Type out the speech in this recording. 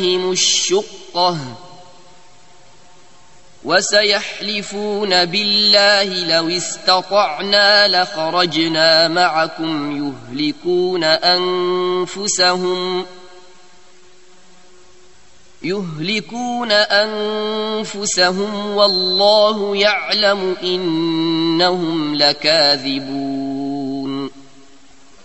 الشقة وسيحلفون بالله لو استطعنا لخرجنا معكم يهلكون أنفسهم والله يعلم إنهم لكاذبون.